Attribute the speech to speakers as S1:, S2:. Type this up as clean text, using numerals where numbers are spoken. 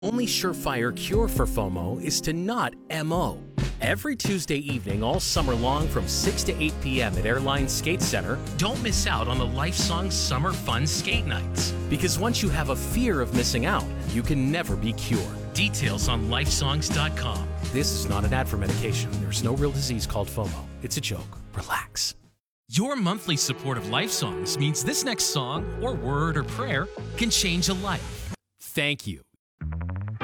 S1: Only surefire cure for FOMO is to not MO. Every Tuesday evening all summer long from 6 to 8 p.m. at Airline Skate Center, don't miss out on the Lifesong Summer Fun Skate Nights. Because once you have a fear of missing out, you can never be cured. Details on lifesongs.com. This is not an ad for medication. There's no real disease called FOMO. It's a joke. Relax. Your monthly support of Lifesongs means this next song, or word, or prayer can change a life. Thank you.